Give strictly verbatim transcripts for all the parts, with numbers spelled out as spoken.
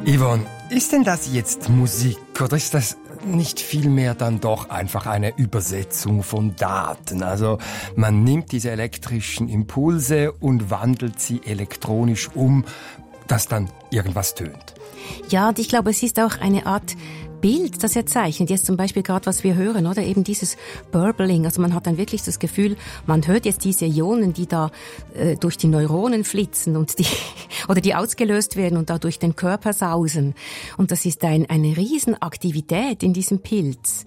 Yvonne, ist denn das jetzt Musik oder ist das nicht vielmehr dann doch einfach eine Übersetzung von Daten? Also man nimmt diese elektrischen Impulse und wandelt sie elektronisch um, dass dann irgendwas tönt. Ja, und ich glaube, es ist auch eine Art Bild, das er zeichnet. Jetzt zum Beispiel gerade, was wir hören, oder eben dieses Burbling. Also man hat dann wirklich das Gefühl, man hört jetzt diese Ionen, die da äh, durch die Neuronen flitzen und die oder die ausgelöst werden und da durch den Körper sausen. Und das ist ein, eine Riesenaktivität in diesem Pilz.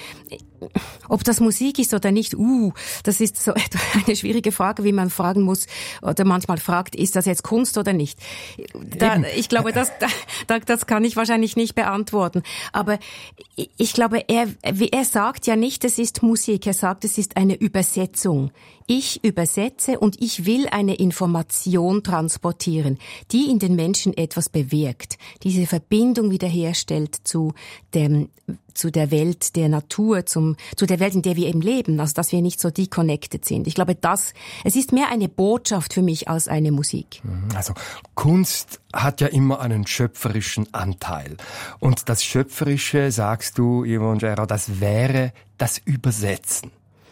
Ob das Musik ist oder nicht, uh, das ist so eine schwierige Frage, wie man fragen muss oder manchmal fragt, ist das jetzt Kunst oder nicht? Da, ich glaube, das, da, das kann ich wahrscheinlich nicht beantworten. Aber ich glaube, er, er sagt ja nicht, es ist Musik, er sagt, es ist eine Übersetzung. Ich übersetze und ich will eine Information transportieren, die in den Menschen etwas bewirkt, diese Verbindung wiederherstellt zu dem, zu der Welt der Natur, zum, zu der Welt, in der wir eben leben, also dass wir nicht so deconnected sind. Ich glaube, das, es ist mehr eine Botschaft für mich als eine Musik. Also Kunst hat ja immer einen schöpferischen Anteil. Und das Schöpferische, sagst du, Yvonne Gerard, das wäre das Übersetzen.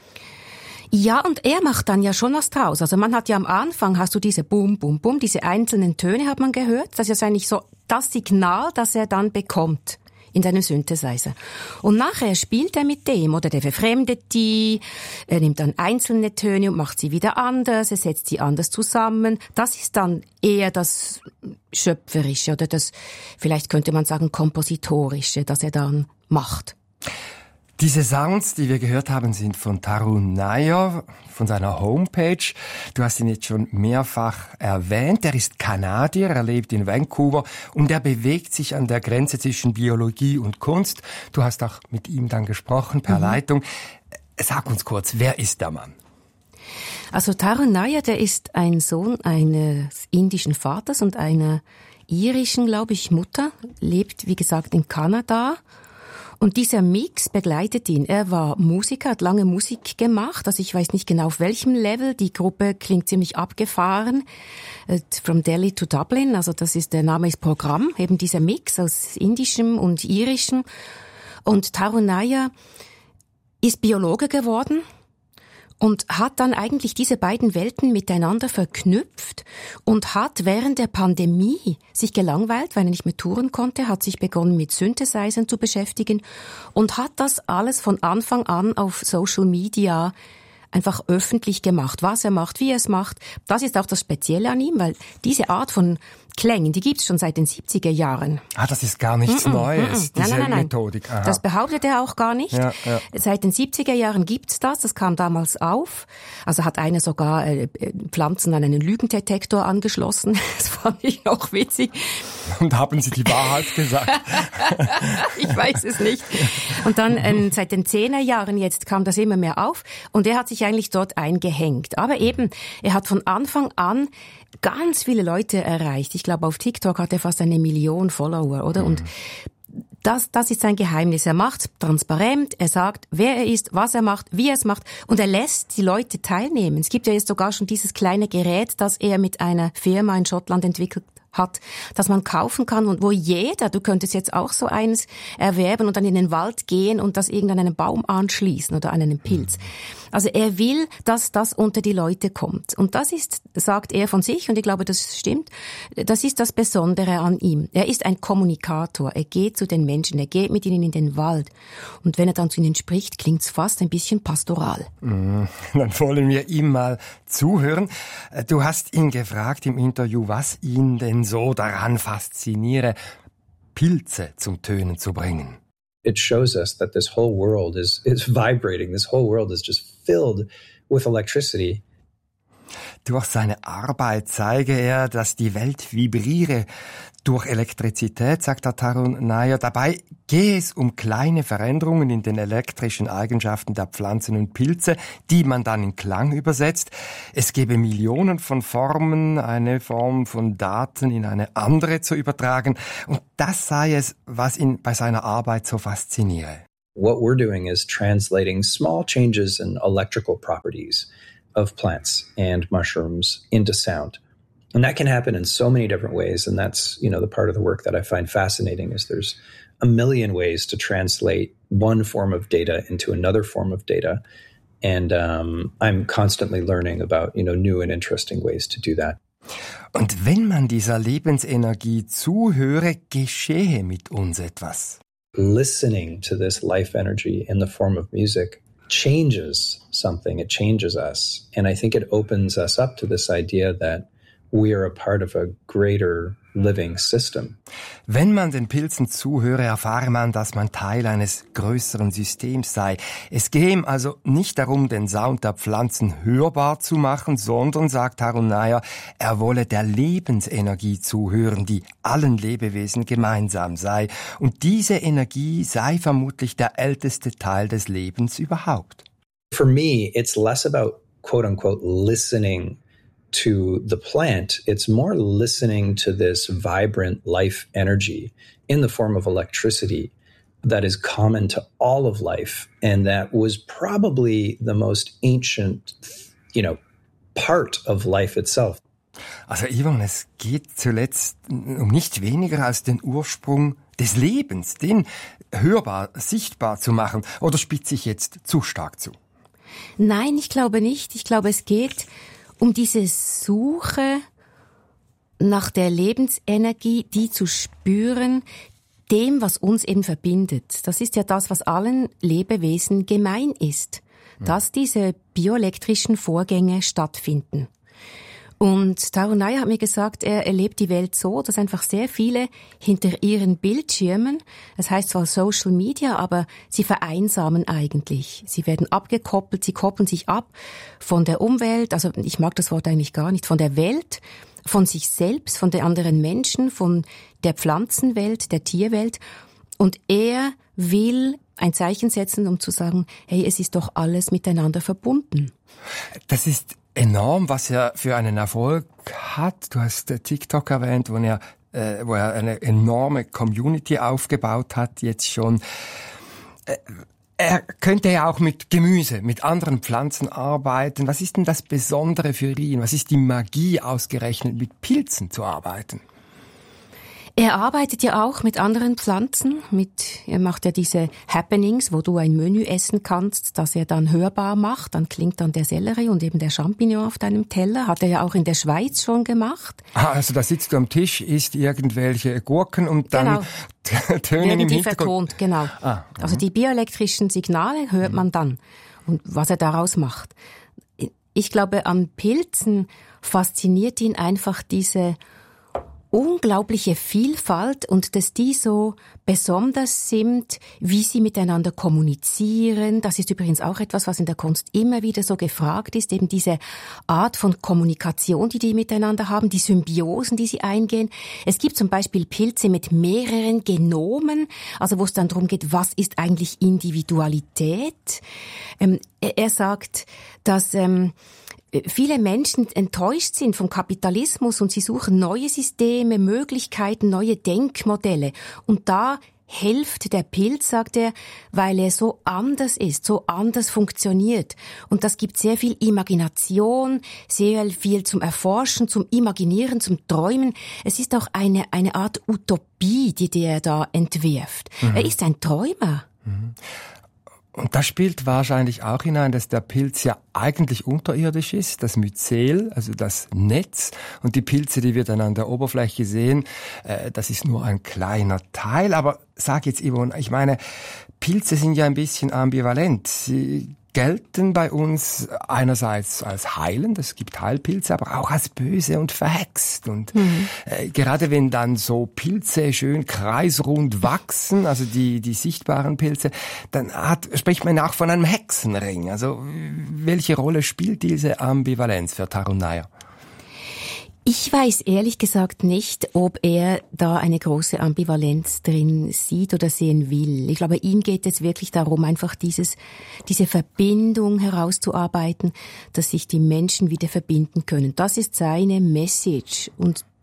Ja, und er macht dann ja schon was draus. Also man hat ja am Anfang, hast du diese Bum, Bum, Bum, diese einzelnen Töne hat man gehört. Das ist eigentlich so das Signal, das er dann bekommt in seinem Synthesizer. Und nachher spielt er mit dem, oder der verfremdet die, er nimmt dann einzelne Töne und macht sie wieder anders, er setzt sie anders zusammen. Das ist dann eher das Schöpferische oder das, vielleicht könnte man sagen, Kompositorische, das er dann macht. Diese Sounds, die wir gehört haben, sind von Tarun Nair, von seiner Homepage. Du hast ihn jetzt schon mehrfach erwähnt. Er ist Kanadier, er lebt in Vancouver und er bewegt sich an der Grenze zwischen Biologie und Kunst. Du hast auch mit ihm dann gesprochen per mhm. Leitung. Sag uns kurz, wer ist der Mann? Also Tarun Nair, der ist ein Sohn eines indischen Vaters und einer irischen, glaube ich, Mutter, lebt, wie gesagt, in Kanada. Und dieser Mix begleitet ihn. Er war Musiker, hat lange Musik gemacht. Also ich weiß nicht genau auf welchem Level. Die Gruppe klingt ziemlich abgefahren. From Delhi to Dublin. Also das ist, der Name ist Programm. Eben dieser Mix aus Indischem und Irischem. Und Tarun Nair ist Biologe geworden. Und hat dann eigentlich diese beiden Welten miteinander verknüpft und hat während der Pandemie sich gelangweilt, weil er nicht mehr touren konnte, hat sich begonnen mit Synthesizern zu beschäftigen und hat das alles von Anfang an auf Social Media einfach öffentlich gemacht, was er macht, wie er es macht. Das ist auch das Spezielle an ihm, weil diese Art von Klängen, die gibt's schon seit den siebziger Jahren. Ah, das ist gar nichts mm-mm, Neues, mm-mm. diese nein, nein, nein, Methodik. Aha. Das behauptet er auch gar nicht. Ja, ja. Seit den siebziger Jahren gibt's das, das kam damals auf. Also hat einer sogar äh, Pflanzen an einen Lügendetektor angeschlossen. Das fand ich auch witzig. Und haben Sie die Wahrheit gesagt? Ich weiß es nicht. Und dann äh, seit den zehner Jahren jetzt kam das immer mehr auf und er hat sich eigentlich dort eingehängt. Aber eben, er hat von Anfang an ganz viele Leute erreicht. Ich glaube, auf TikTok hat er fast eine Million Follower, oder? Mhm. Und das, das ist sein Geheimnis. Er macht transparent, er sagt, wer er ist, was er macht, wie er es macht und er lässt die Leute teilnehmen. Es gibt ja jetzt sogar schon dieses kleine Gerät, das er mit einer Firma in Schottland entwickelt hat, das man kaufen kann und wo jeder, du könntest jetzt auch so eins erwerben und dann in den Wald gehen und das irgendwann an einen Baum anschließen oder an einen Pilz. Also er will, dass das unter die Leute kommt. Und das ist, sagt er von sich, und ich glaube, das stimmt, das ist das Besondere an ihm. Er ist ein Kommunikator. Er geht zu den Menschen, er geht mit ihnen in den Wald. Und wenn er dann zu ihnen spricht, klingt's fast ein bisschen pastoral. Mm, dann wollen wir ihm mal zuhören. Du hast ihn gefragt im Interview, was ihn denn so daran fasziniere, Pilze zum Tönen zu bringen. It shows us that this whole world is is vibrating. This whole world is just filled with electricity. Durch seine Arbeit zeige er, dass die Welt vibriere durch Elektrizität, sagt Tarun Nair. Dabei gehe es um kleine Veränderungen in den elektrischen Eigenschaften der Pflanzen und Pilze, die man dann in Klang übersetzt. Es gebe Millionen von Formen, eine Form von Daten in eine andere zu übertragen. Und das sei es, was ihn bei seiner Arbeit so fasziniere. What we're doing is translating small changes in electrical properties of plants and mushrooms into sound. And that can happen in so many different ways. And that's, you know, the part of the work that I find fascinating is there's a million ways to translate one form of data into another form of data. And um, I'm constantly learning about, you know, new and interesting ways to do that. Und wenn man dieser Lebensenergie zuhöre, geschehe mit uns etwas. Listening to this life energy in the form of music changes something. It changes us. And I think it opens us up to this idea that we are a part of a greater living system. Wenn man den Pilzen zuhöre, erfahre man, dass man Teil eines größeren Systems sei. Es gehe ihm also nicht darum, den Sound der Pflanzen hörbar zu machen, sondern, sagt Tarun Nair, er wolle der Lebensenergie zuhören, die allen Lebewesen gemeinsam sei. Und diese Energie sei vermutlich der älteste Teil des Lebens überhaupt. For me, it's less about, quote unquote, listening to the plant. It's more listening to this vibrant life energy in the form of electricity that is common to all of life and that was probably the most ancient, you know, part of life itself. Also Ivan, es geht zuletzt um nicht weniger als den Ursprung des Lebens, den hörbar, sichtbar zu machen. Oder spitze ich jetzt zu stark zu? Nein, ich glaube nicht. Ich glaube, es geht um diese Suche nach der Lebensenergie, die zu spüren, dem, was uns eben verbindet. Das ist ja das, was allen Lebewesen gemein ist, dass diese bioelektrischen Vorgänge stattfinden. Und Tarun Nair hat mir gesagt, er erlebt die Welt so, dass einfach sehr viele hinter ihren Bildschirmen, das heißt zwar Social Media, aber sie vereinsamen eigentlich. Sie werden abgekoppelt, sie koppeln sich ab von der Umwelt, also ich mag das Wort eigentlich gar nicht, von der Welt, von sich selbst, von den anderen Menschen, von der Pflanzenwelt, der Tierwelt. Und er will ein Zeichen setzen, um zu sagen, hey, es ist doch alles miteinander verbunden. Das ist enorm, was er für einen Erfolg hat. Du hast TikTok erwähnt, wo er, äh, wo er eine enorme Community aufgebaut hat, jetzt schon. Äh, er könnte ja auch mit Gemüse, mit anderen Pflanzen arbeiten. Was ist denn das Besondere für ihn? Was ist die Magie, ausgerechnet mit Pilzen zu arbeiten? Er arbeitet ja auch mit anderen Pflanzen, mit, er macht ja diese Happenings, wo du ein Menü essen kannst, das er dann hörbar macht, dann klingt dann der Sellerie und eben der Champignon auf deinem Teller, hat er ja auch in der Schweiz schon gemacht. Ah, also da sitzt du am Tisch, isst irgendwelche Gurken und dann genau. Tönen im die Hintergrund. Vertont, genau. Ah, also die bioelektrischen Signale hört mhm. man dann und was er daraus macht. Ich glaube, an Pilzen fasziniert ihn einfach diese unglaubliche Vielfalt und dass die so besonders sind, wie sie miteinander kommunizieren. Das ist übrigens auch etwas, was in der Kunst immer wieder so gefragt ist, eben diese Art von Kommunikation, die die miteinander haben, die Symbiosen, die sie eingehen. Es gibt zum Beispiel Pilze mit mehreren Genomen, also wo es dann darum geht, was ist eigentlich Individualität? Ähm, er, er sagt, dass ähm, viele Menschen enttäuscht sind vom Kapitalismus und sie suchen neue Systeme, Möglichkeiten, neue Denkmodelle. Und da hilft der Pilz, sagt er, weil er so anders ist, so anders funktioniert. Und das gibt sehr viel Imagination, sehr viel zum Erforschen, zum Imaginieren, zum Träumen. Es ist auch eine, eine Art Utopie, die der da entwirft. Mhm. Er ist ein Träumer. Mhm. Und das spielt wahrscheinlich auch hinein, dass der Pilz ja eigentlich unterirdisch ist, das Myzel, also das Netz, und die Pilze, die wir dann an der Oberfläche sehen, äh, das ist nur ein kleiner Teil. Aber sag jetzt, Yvonne, ich meine, Pilze sind ja ein bisschen ambivalent. Sie gelten bei uns einerseits als heilend, es gibt Heilpilze, aber auch als böse und verhext. Und mhm. äh, gerade wenn dann so Pilze schön kreisrund wachsen, also die die sichtbaren Pilze, dann hat, spricht man auch von einem Hexenring. Also welche Rolle spielt diese Ambivalenz für Tarun Nair? Ich weiß ehrlich gesagt nicht, ob er da eine große Ambivalenz drin sieht oder sehen will. Ich glaube, ihm geht es wirklich darum, einfach dieses, diese Verbindung herauszuarbeiten, dass sich die Menschen wieder verbinden können. Das ist seine Message. Und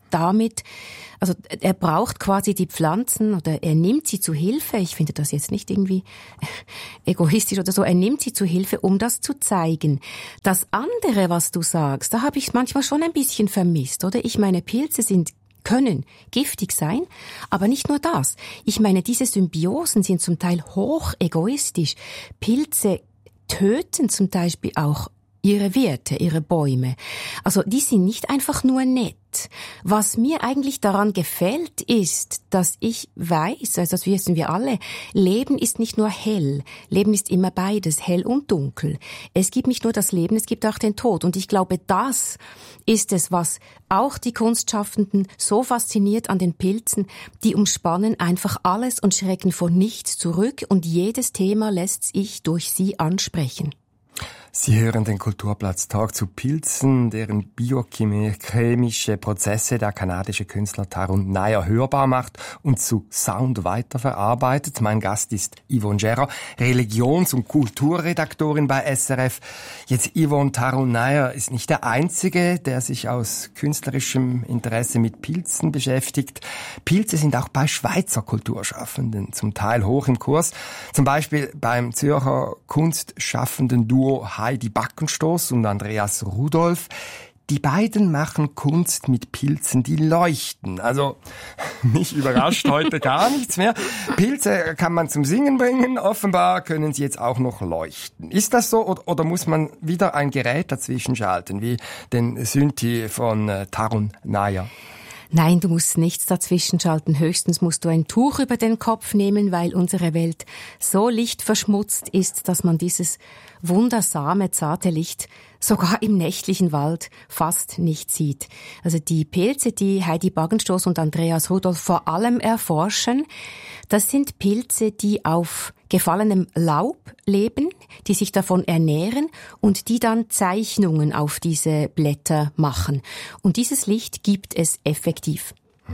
damit, also er braucht quasi die Pflanzen oder er nimmt sie zu Hilfe. Ich finde das jetzt nicht irgendwie egoistisch oder so. Er nimmt sie zu Hilfe, um das zu zeigen. Das andere, was du sagst, da habe ich manchmal schon ein bisschen vermisst, oder? Ich meine, Pilze sind können giftig sein, aber nicht nur das. Ich meine, diese Symbiosen sind zum Teil hoch egoistisch. Pilze töten zum Beispiel auch ihre Wirte, ihre Bäume. Also die sind nicht einfach nur nett. Was mir eigentlich daran gefällt, ist, dass ich weiß, also das wissen wir alle, Leben ist nicht nur hell. Leben ist immer beides, hell und dunkel. Es gibt nicht nur das Leben, es gibt auch den Tod. Und ich glaube, das ist es, was auch die Kunstschaffenden so fasziniert an den Pilzen. Die umspannen einfach alles und schrecken vor nichts zurück. Und jedes Thema lässt sich durch sie ansprechen. Sie hören den Kulturplatz-Talk zu Pilzen, deren biochemische Prozesse der kanadische Künstler Tarun Nair hörbar macht und zu Sound weiterverarbeitet. Mein Gast ist Yvonne Gera, Religions- und Kulturredaktorin bei S R F. Jetzt Yvonne, Tarun Nair ist nicht der Einzige, der sich aus künstlerischem Interesse mit Pilzen beschäftigt. Pilze sind auch bei Schweizer Kulturschaffenden zum Teil hoch im Kurs. Zum Beispiel beim Zürcher kunstschaffenden Duo Heidi Backenstoss und Andreas Rudolph. Die beiden machen Kunst mit Pilzen, die leuchten. Also, mich überrascht heute gar nichts mehr. Pilze kann man zum Singen bringen. Offenbar können sie jetzt auch noch leuchten. Ist das so oder, oder muss man wieder ein Gerät dazwischen schalten, wie den Synthi von äh, Tarun Nair? Nein, du musst nichts dazwischen schalten. Höchstens musst du ein Tuch über den Kopf nehmen, weil unsere Welt so lichtverschmutzt ist, dass man dieses wundersame, zarte Licht sogar im nächtlichen Wald fast nicht sieht. Also die Pilze, die Heidi Backenstoss und Andreas Rudolph vor allem erforschen, das sind Pilze, die auf gefallenem Laub leben, die sich davon ernähren und die dann Zeichnungen auf diese Blätter machen. Und dieses Licht gibt es effektiv.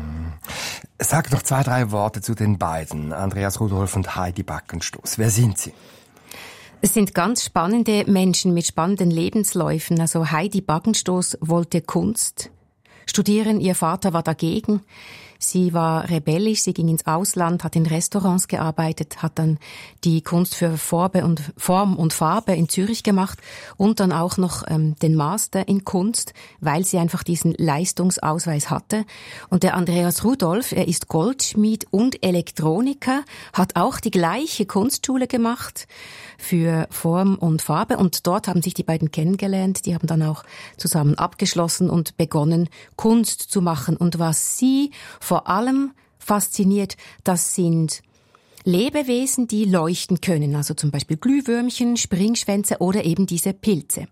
Sag doch zwei, drei Worte zu den beiden, Andreas Rudolph und Heidi Backenstoss. Wer sind sie? Es sind ganz spannende Menschen mit spannenden Lebensläufen. Also Heidi Backenstoss wollte Kunst studieren, ihr Vater war dagegen. Sie war rebellisch, sie ging ins Ausland, hat in Restaurants gearbeitet, hat dann die Kunst für Farbe und, Form und Farbe in Zürich gemacht und dann auch noch ähm, den Master in Kunst, weil sie einfach diesen Leistungsausweis hatte. Und der Andreas Rudolph, er ist Goldschmied und Elektroniker, hat auch die gleiche Kunstschule gemacht für Form und Farbe und dort haben sich die beiden kennengelernt, die haben dann auch zusammen abgeschlossen und begonnen, Kunst zu machen. Und was sie vor allem fasziniert, das sind Lebewesen, die leuchten können, also zum Beispiel Glühwürmchen, Springschwänze oder eben diese Pilze.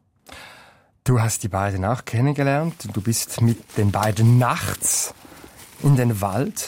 Du hast die beiden auch kennengelernt, du bist mit den beiden nachts in den Wald.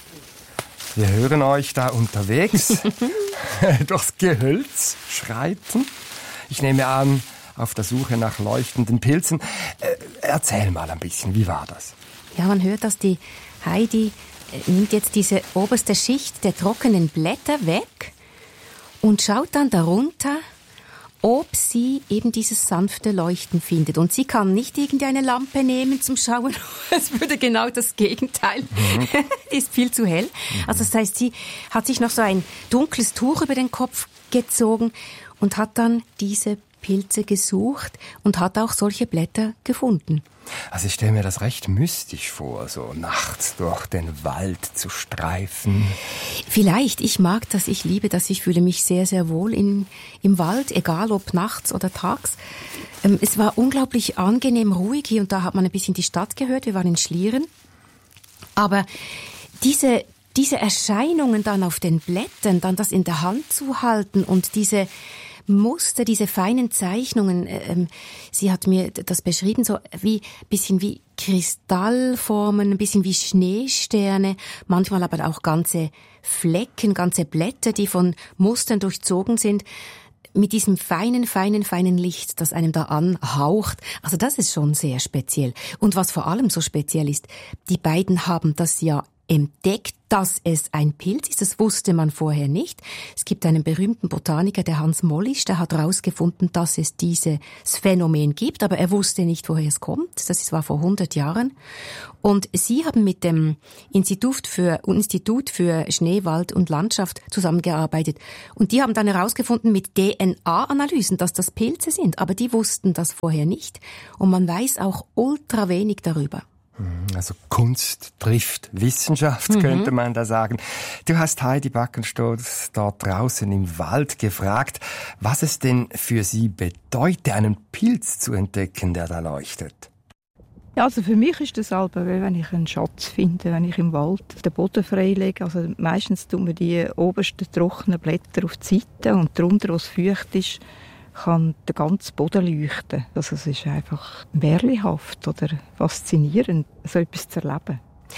Wir hören euch da unterwegs durchs Gehölz schreiten. Ich nehme an, auf der Suche nach leuchtenden Pilzen. Äh, erzähl mal ein bisschen, wie war das? Ja, man hört, dass die Heidi nimmt jetzt diese oberste Schicht der trockenen Blätter weg und schaut dann darunter, ob sie eben dieses sanfte Leuchten findet. Und sie kann nicht irgendeine Lampe nehmen zum Schauen. Es würde genau das Gegenteil. Mhm. Die ist viel zu hell. Mhm. Also das heißt, sie hat sich noch so ein dunkles Tuch über den Kopf gezogen und hat dann diese Pilze gesucht und hat auch solche Blätter gefunden. Also ich stelle mir das recht mystisch vor, so nachts durch den Wald zu streifen. Vielleicht, ich mag das, ich liebe das, ich fühle mich sehr, sehr wohl in, im Wald, egal ob nachts oder tags. Ähm, es war unglaublich angenehm ruhig hier und da hat man ein bisschen die Stadt gehört, wir waren in Schlieren. Aber diese, diese Erscheinungen dann auf den Blättern, dann das in der Hand zu halten und diese Muster, diese feinen Zeichnungen, ähm, sie hat mir das beschrieben, so wie bisschen wie Kristallformen, ein bisschen wie Schneesterne, manchmal aber auch ganze Flecken, ganze Blätter, die von Mustern durchzogen sind, mit diesem feinen, feinen, feinen Licht, das einem da anhaucht. Also das ist schon sehr speziell. Und was vor allem so speziell ist, die beiden haben das ja entdeckt, dass es ein Pilz ist. Das wusste man vorher nicht. Es gibt einen berühmten Botaniker, der Hans Mollisch, der hat herausgefunden, dass es dieses Phänomen gibt, aber er wusste nicht, woher es kommt. Das war vor hundert Jahren. Und Sie haben mit dem Institut für, Institut für Schneewald und Landschaft zusammengearbeitet. Und die haben dann herausgefunden mit D N A-Analysen, dass das Pilze sind. Aber die wussten das vorher nicht. Und man weiß auch ultra wenig darüber. Also Kunst trifft Wissenschaft, mhm. könnte man da sagen. Du hast Heidi Backenstoß dort draußen im Wald gefragt, was es denn für sie bedeute, einen Pilz zu entdecken, der da leuchtet. Ja, also für mich ist das halt, wenn ich einen Schatz finde, wenn ich im Wald den Boden freilege. Also meistens tun wir die obersten trockenen Blätter auf die Seite und darunter, wo es feucht ist, kann der ganze Boden leuchten. Also es ist einfach märchenhaft oder faszinierend, so etwas zu erleben.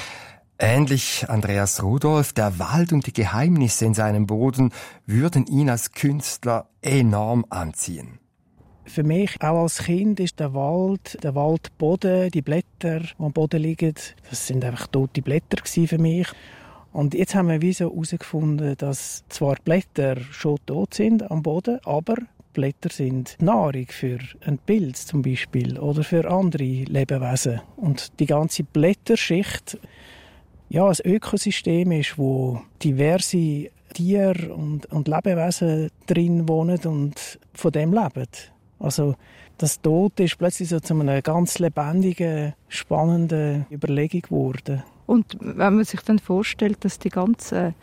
Ähnlich Andreas Rudolph, der Wald und die Geheimnisse in seinem Boden würden ihn als Künstler enorm anziehen. Für mich, auch als Kind, ist der Wald, der Waldboden, die Blätter, die am Boden liegen, das sind einfach tote Blätter für mich. Und jetzt haben wir wie so herausgefunden, dass zwar die Blätter schon tot sind am Boden, aber Blätter sind Nahrung für einen Pilz zum Beispiel oder für andere Lebewesen. Und die ganze Blätterschicht, ja, ein Ökosystem ist, wo diverse Tiere und, und Lebewesen drin wohnen und von dem leben. Also das Tote ist plötzlich so zu einer ganz lebendigen, spannenden Überlegung geworden. Und wenn man sich dann vorstellt, dass die ganzen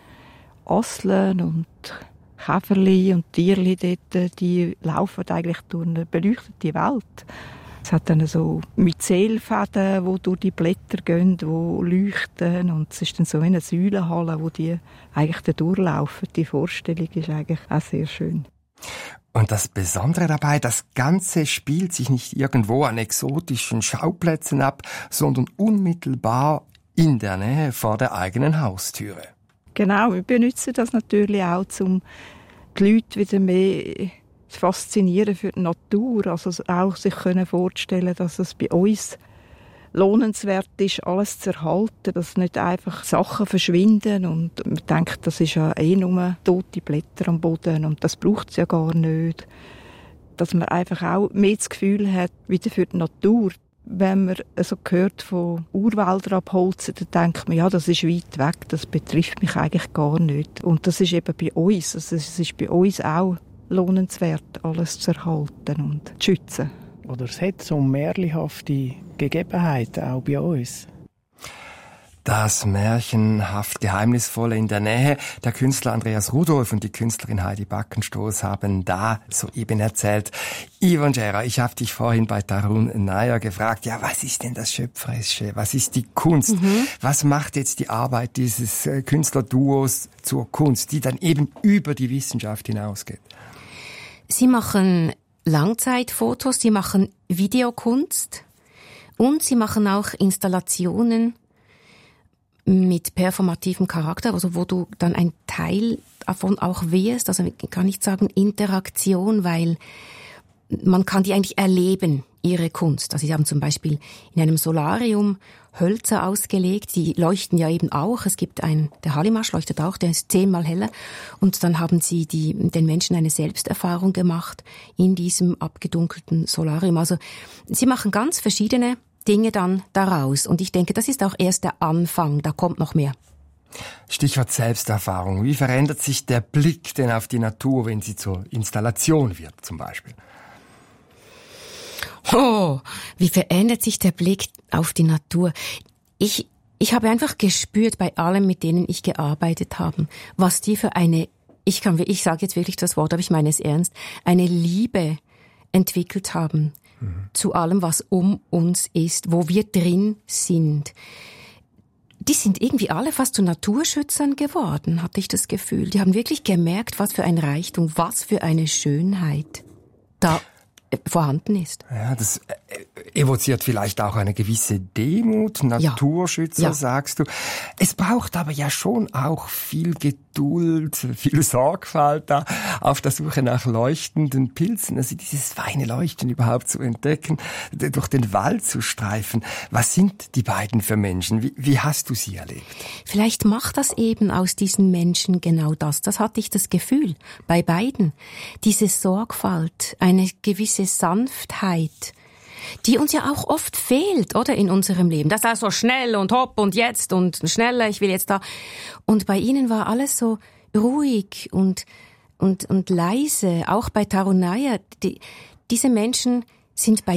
Asseln und Käferli und Tierli dort, die laufen eigentlich durch eine beleuchtete Welt. Es hat dann so Myzelfäden, die durch die Blätter gehen, die leuchten. Und es ist dann so wie eine Säulenhalle, wo die eigentlich da durchlaufen. Die Vorstellung ist eigentlich auch sehr schön. Und das Besondere dabei, das Ganze spielt sich nicht irgendwo an exotischen Schauplätzen ab, sondern unmittelbar in der Nähe vor der eigenen Haustüre. Genau, wir benutzen das natürlich auch, um die Leute wieder mehr zu faszinieren für die Natur. Also auch sich vorzustellen, dass es bei uns lohnenswert ist, alles zu erhalten, dass nicht einfach Sachen verschwinden und man denkt, das ist ja eh nur tote Blätter am Boden und das braucht es ja gar nicht. Dass man einfach auch mehr das Gefühl hat, wieder für die Natur. Wenn man so hört von Urwäldern abholzen, dann denkt man, ja, das ist weit weg, das betrifft mich eigentlich gar nicht. Und das ist eben bei uns, also es ist bei uns auch lohnenswert, alles zu erhalten und zu schützen. Oder es hat so märchenhafte Gegebenheiten auch bei uns. Das märchenhaft Geheimnisvolle in der Nähe. Der Künstler Andreas Rudolph und die Künstlerin Heidi Backenstoß haben da soeben erzählt. Yvonne Gera, ich habe dich vorhin bei Tarun Nair gefragt, ja, was ist denn das Schöpferische? Was ist die Kunst? Mhm. Was macht jetzt die Arbeit dieses Künstlerduos zur Kunst, die dann eben über die Wissenschaft hinausgeht? Sie machen Langzeitfotos, sie machen Videokunst und sie machen auch Installationen mit performativem Charakter, also wo du dann ein Teil davon auch wirst, also ich kann nicht sagen Interaktion, weil man kann die eigentlich erleben, ihre Kunst. Also sie haben zum Beispiel in einem Solarium Hölzer ausgelegt, die leuchten ja eben auch. Es gibt einen, der Hallimasch leuchtet auch, der ist zehnmal heller. Und dann haben sie die, den Menschen eine Selbsterfahrung gemacht in diesem abgedunkelten Solarium. Also sie machen ganz verschiedene Dinge dann daraus. Und ich denke, das ist auch erst der Anfang, da kommt noch mehr. Stichwort Selbsterfahrung. Wie verändert sich der Blick denn auf die Natur, wenn sie zur Installation wird, zum Beispiel? Oh, wie verändert sich der Blick auf die Natur? Ich, ich habe einfach gespürt bei allen, mit denen ich gearbeitet habe, was die für eine, ich kann, ich sage jetzt wirklich das Wort, aber ich meine es ernst, eine Liebe entwickelt haben mhm. zu allem, was um uns ist, wo wir drin sind. Die sind irgendwie alle fast zu Naturschützern geworden, hatte ich das Gefühl. Die haben wirklich gemerkt, was für ein Reichtum, was für eine Schönheit da vorhanden ist. Ja, das evoziert vielleicht auch eine gewisse Demut, Naturschützer, ja. sagst du. Es braucht aber ja schon auch viel Geduld Geduld, viel Sorgfalt da, auf der Suche nach leuchtenden Pilzen, also dieses feine Leuchten überhaupt zu entdecken, durch den Wald zu streifen. Was sind die beiden für Menschen? Wie, wie hast du sie erlebt? Vielleicht macht das eben aus diesen Menschen genau das. Das hatte ich das Gefühl bei beiden. Diese Sorgfalt, eine gewisse Sanftheit, die uns ja auch oft fehlt, oder, in unserem Leben. Das ist so schnell und hopp und jetzt und schneller, ich will jetzt da. Und bei ihnen war alles so ruhig und, und, und leise, auch bei Tarunaya. Die, diese Menschen sind bei